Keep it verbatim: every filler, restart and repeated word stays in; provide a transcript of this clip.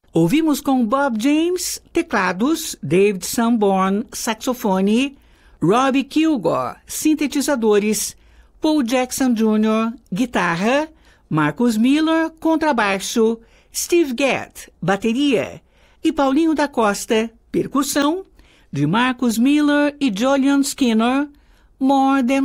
Ouvimos com Bob James, teclados, David Sanborn, saxofone, Robbie Kilgore, sintetizadores, Paul Jackson Júnior, guitarra, Marcus Miller, contrabaixo, Steve Gadd, bateria, e Paulinho da Costa, percussão, de Marcus Miller e Julian Skinner, More Than